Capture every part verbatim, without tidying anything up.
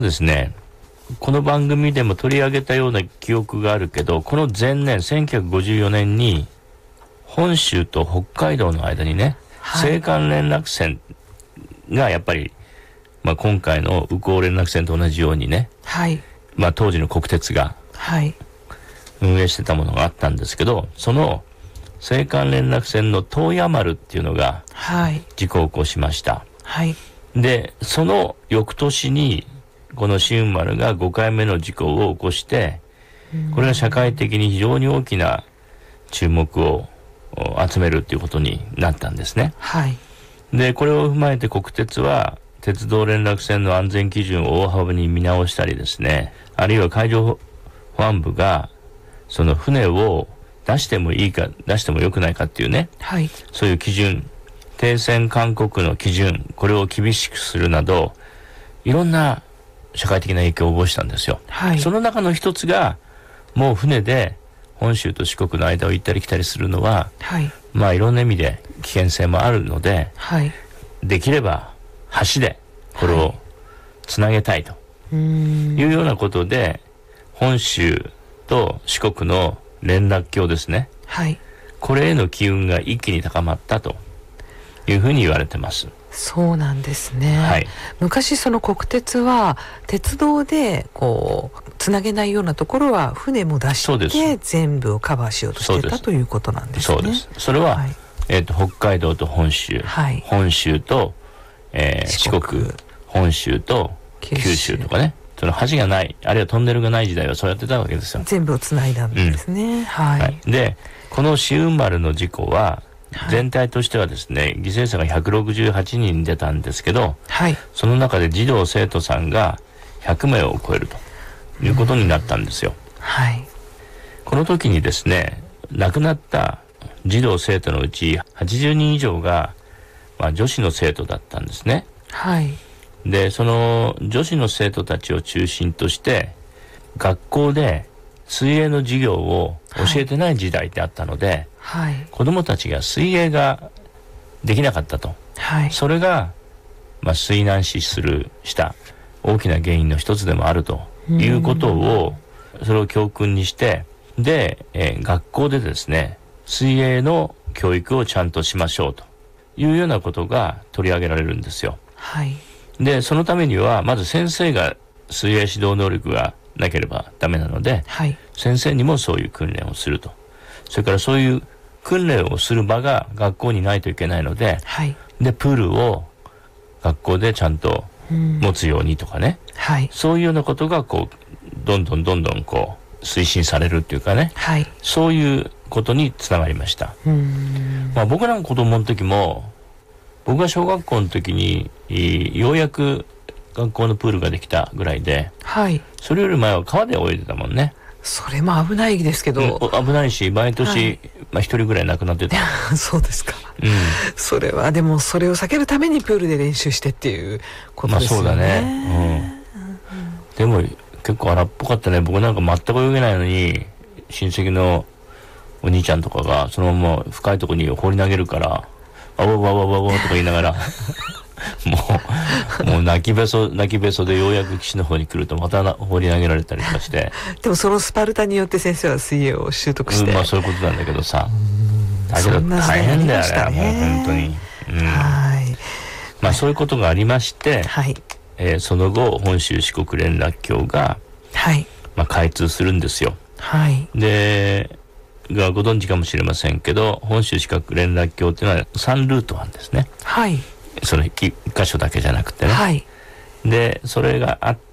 ですね、この番組でも取り上げたような記憶があるけど、この前年せんきゅうひゃくごじゅうよねんに本州と北海道の間にね、はい、青函連絡船がやっぱり、まあ、今回の宇高連絡船と同じようにね、はい、まあ、当時の国鉄が運営してたものがあったんですけど、その青函連絡船の東野丸っていうのが事故を起こしました、はい、でその翌年にこの新運丸がごかいめの事故を起こして、これが社会的に非常に大きな注目を集めるっていうことになったんですね、はい、でこれを踏まえて国鉄は鉄道連絡船の安全基準を大幅に見直したりですね、あるいは海上保安部がその船を出してもいいか出してもよくないかっていうね、はい、そういう基準、停船勧告の基準、これを厳しくするなどいろんな社会的な影響を及ぼしたんですよ、はい、その中の一つがもう船で本州と四国の間を行ったり来たりするのは、はい、まあいろんな意味で危険性もあるので、はい、できれば橋でこれをつなげたいというようなことで、はい、本州と四国の連絡橋ですね、はい、これへの機運が一気に高まったというふうに言われてます。 そうなんですね、はい、昔その国鉄は鉄道でこうつなげないようなところは船も出して全部をカバーしようとしてたということなんですね。 そうです。それは、はい、えーと、北海道と本州、はい、本州と、えー、四国、本州と九州とかね、その橋がない、あるいはトンネルがない時代はそうやってたわけですよ。 全部をつないだんですね、うん、はい、はい、 でこの新運丸の事故は全体としてはですね、犠牲者がひゃくろくじゅうはちにん出たんですけど、はい、その中で児童生徒さんがひゃくめいを超えるということになったんですよ、はい、この時にですね、亡くなった児童生徒のうちはちじゅうにん以上が、まあ、女子の生徒だったんですね、はい、でその女子の生徒たちを中心として学校で水泳の授業を教えてない時代ってあったので、はい、子どもたちが水泳ができなかったと、はい、それが、まあ、水難死するした大きな原因の一つでもあるということを、それを教訓にして、で、えー、学校でですね水泳の教育をちゃんとしましょうというようなことが取り上げられるんですよ、はい、でそのためにはまず先生が水泳指導能力がなければダメなので、はい、先生にもそういう訓練をすると、それからそういう訓練をする場が学校にないといけないので、はい、でプールを学校でちゃんと持つようにとかね、はい、そういうようなことがこうどんどんどんどんこう推進されるっていうかね、はい、そういうことにつながりました。うーん、まあ、僕らの子供の時も、僕が小学校の時にようやく学校のプールができたぐらいで、はい、それより前は川で泳いでたもんね。 それも危ないですけど、 うん、危ないし毎年、はい、まあ、一人ぐらい亡くなってたそうですか、うん、それはでもそれを避けるためにプールで練習してっていうことですよね。まあそうだね、うんうん、でも結構荒っぽかったね。僕なんか全く泳げないのに親戚のお兄ちゃんとかがそのまま深いところに放り投げるからあわわわわわとか言いながらもう、もう泣きべそ、泣きべそでようやく岸の方に来るとまた放り投げられたりとかしてでもそのスパルタによって先生は水泳を習得して、 うん、まあそういうことなんだけどさ、だけど大変だよね、もう本当に、うん、はい、まあそういうことがありまして、はい、えー、その後本州四国連絡橋が、はい、まあ、開通するんですよ、はい、でがご存知かもしれませんけど、本州四国連絡橋っていうのはさんルートなんですね、はい、その一箇所だけじゃなくてね、はい、でそれがあって、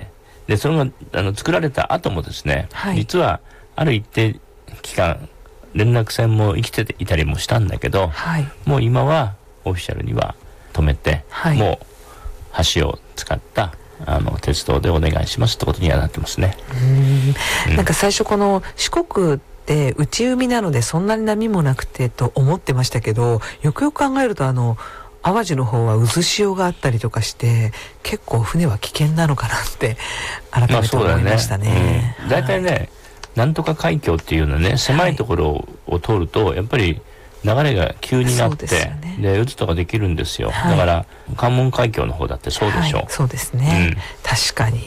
でそれがあの作られた後もですね、はい、実はある一定期間連絡船も生きていたりもしたんだけど、はい、もう今はオフィシャルには止めて、はい、もう橋を使ったあの鉄道でお願いしますってことにはなってますね。うーん、うん、なんか最初この四国って内海なのでそんなに波もなくてと思ってましたけど、よくよく考えるとあの淡路の方は渦潮があったりとかして結構船は危険なのかなって改めて思いましたね。 だいたいね、はい、なんとか海峡っていうのはね、狭いところを通るとやっぱり流れが急になって、ね、で渦とかできるんですよ、はい、だから関門海峡の方だってそうでしょう、 はい、そうですね、うん、確かに